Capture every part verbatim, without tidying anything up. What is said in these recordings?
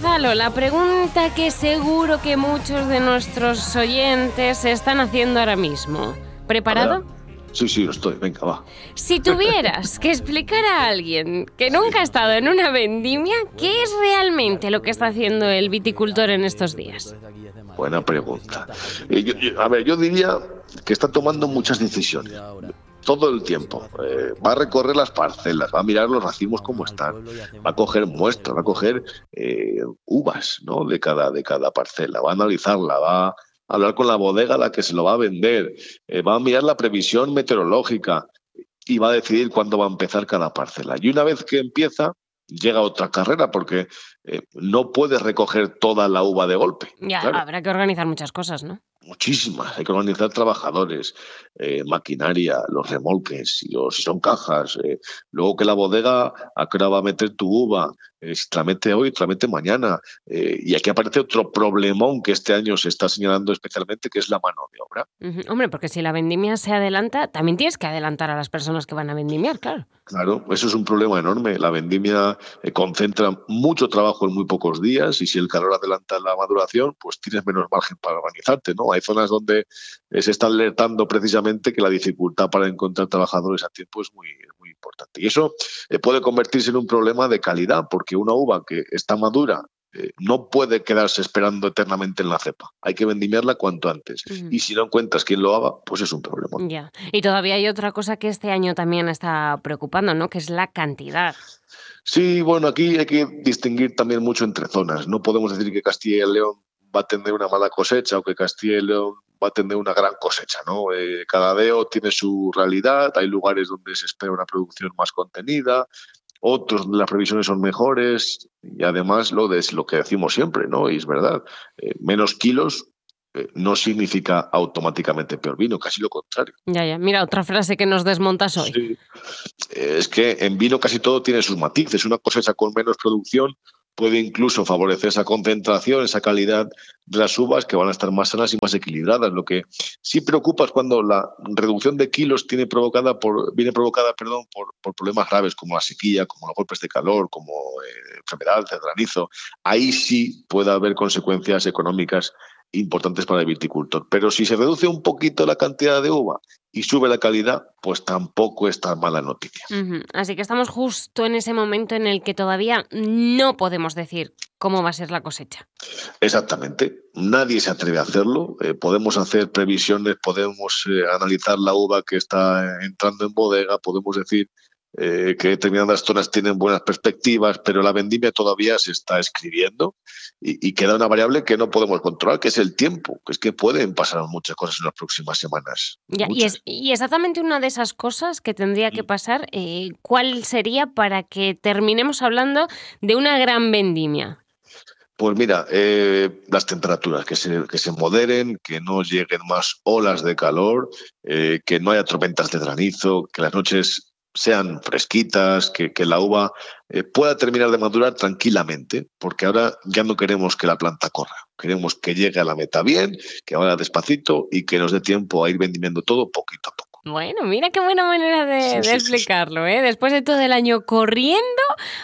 Gonzalo, la pregunta que seguro que muchos de nuestros oyentes se están haciendo ahora mismo. ¿Preparado? Sí, sí, lo estoy. Venga, va. Si tuvieras que explicar a alguien que nunca ha estado en una vendimia, ¿qué es realmente lo que está haciendo el viticultor en estos días? Buena pregunta. Eh, yo, yo, a ver, yo diría que está tomando muchas decisiones. Todo el tiempo. Eh, va a recorrer las parcelas, va a mirar los racimos como están, va a coger muestras, va a coger eh, uvas, ¿no? de, cada, de cada parcela, va a analizarla, va a hablar con la bodega a la que se lo va a vender, eh, va a mirar la previsión meteorológica y va a decidir cuándo va a empezar cada parcela. Y una vez que empieza, llega otra carrera, porque eh, no puedes recoger toda la uva de golpe. Ya, claro. Habrá que organizar muchas cosas, ¿no? Muchísimas. Hay que organizar trabajadores, eh, maquinaria, los remolques, y los, si son cajas. Eh, luego que la bodega a qué hora va a meter tu uva, eh, si te la mete hoy, te la mete mañana. Eh, y aquí aparece otro problemón que este año se está señalando especialmente, que es la mano de obra. Uh-huh. Hombre, porque si la vendimia se adelanta, también tienes que adelantar a las personas que van a vendimiar, claro. Claro, eso es un problema enorme. La vendimia eh, concentra mucho trabajo en muy pocos días y si el calor adelanta la maduración, pues tienes menos margen para organizarte, ¿no? Hay zonas donde eh, se está alertando precisamente que la dificultad para encontrar trabajadores a tiempo es muy, muy importante. Y eso eh, puede convertirse en un problema de calidad, porque una uva que está madura eh, no puede quedarse esperando eternamente en la cepa. Hay que vendimiarla cuanto antes. Uh-huh. Y si no encuentras quien lo haga, pues es un problema. Ya. Y todavía hay otra cosa que este año también está preocupando, ¿no? Que es la cantidad. Sí, bueno, aquí hay que distinguir también mucho entre zonas. No podemos decir que Castilla y León va a tener una mala cosecha o que Castilla y León va a tener una gran cosecha, ¿no? Eh, cada deo tiene su realidad. Hay lugares donde se espera una producción más contenida, otros donde las previsiones son mejores y además lo de lo que decimos siempre, ¿no? Y es verdad, eh, menos kilos eh, no significa automáticamente peor vino, casi lo contrario. Ya, ya. Mira, otra frase que nos desmontas hoy. Sí. Es que en vino casi todo tiene sus matices. Una cosecha con menos producción puede incluso favorecer esa concentración, esa calidad de las uvas que van a estar más sanas y más equilibradas. Lo que sí preocupa es cuando la reducción de kilos tiene provocada por, viene provocada perdón, por, por problemas graves como la sequía, como los golpes de calor, como eh, enfermedades, el granizo. Ahí sí puede haber consecuencias económicas importantes para el viticultor. Pero si se reduce un poquito la cantidad de uva y sube la calidad, pues tampoco es tan mala noticia. Uh-huh. Así que estamos justo en ese momento en el que todavía no podemos decir cómo va a ser la cosecha. Exactamente. Nadie se atreve a hacerlo. Eh, podemos hacer previsiones, podemos eh, analizar la uva que está entrando en bodega, podemos decir Eh, que determinadas zonas tienen buenas perspectivas, pero la vendimia todavía se está escribiendo y, y queda una variable que no podemos controlar, que es el tiempo, que es que pueden pasar muchas cosas en las próximas semanas. Ya, y, es, y exactamente una de esas cosas que tendría que pasar, eh, ¿cuál sería para que terminemos hablando de una gran vendimia? Pues mira, eh, las temperaturas, que se, que se moderen, que no lleguen más olas de calor, eh, que no haya tormentas de granizo, que las noches sean fresquitas, que, que la uva eh, pueda terminar de madurar tranquilamente, porque ahora ya no queremos que la planta corra, queremos que llegue a la meta bien, que vaya despacito y que nos dé tiempo a ir vendimiendo todo poquito a poco. Bueno, mira qué buena manera de, sí, de sí, explicarlo, ¿eh? Después de todo el año corriendo,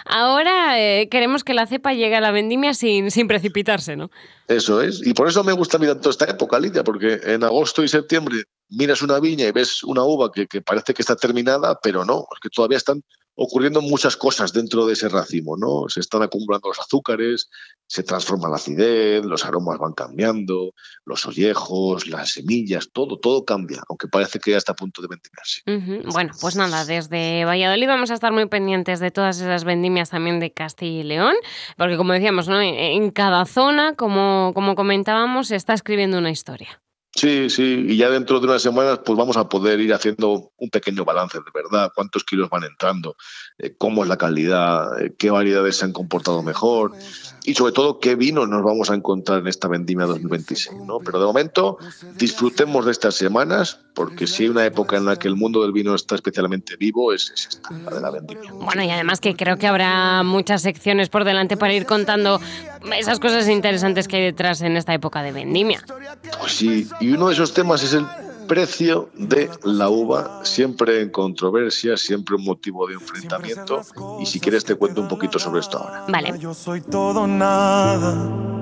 ahora eh, queremos que la cepa llegue a la vendimia sin, sin precipitarse, ¿no? Eso es, y por eso me gusta mirar toda esta época, Lidia, porque en agosto y septiembre miras una viña y ves una uva que, que parece que está terminada, pero no, es que todavía están ocurriendo muchas cosas dentro de ese racimo, ¿no? Se están acumulando los azúcares, se transforma la acidez, los aromas van cambiando, los ollejos, las semillas, todo, todo cambia, aunque parece que ya está a punto de vendimiarse. Uh-huh. Bueno, pues nada, desde Valladolid vamos a estar muy pendientes de todas esas vendimias también de Castilla y León, porque como decíamos, ¿no? En cada zona, como, como comentábamos, se está escribiendo una historia. Sí, sí, y ya dentro de unas semanas pues vamos a poder ir haciendo un pequeño balance de verdad, cuántos kilos van entrando, eh, cómo es la calidad, eh, qué variedades se han comportado mejor y sobre todo qué vinos nos vamos a encontrar en esta vendimia dos mil veintiséis, ¿no? Pero de momento disfrutemos de estas semanas porque si hay una época en la que el mundo del vino está especialmente vivo es, es esta, la de la vendimia. Bueno, y además que creo que habrá muchas secciones por delante para ir contando esas cosas interesantes que hay detrás en esta época de vendimia. Pues sí, y uno de esos temas es el precio de la uva, siempre en controversia, siempre un motivo de enfrentamiento. Y si quieres te cuento un poquito sobre esto ahora. Vale. Yo soy todo nada.